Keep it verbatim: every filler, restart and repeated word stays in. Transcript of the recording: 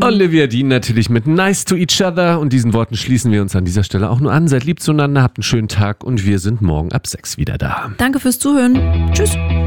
Olivia Dean natürlich mit Nice to Each Other. Und diesen Worten schließen wir uns an dieser Stelle auch nur an. Seid lieb zueinander, habt einen schönen Tag und wir sind morgen ab sechs wieder da. Danke fürs Zuhören. Tschüss.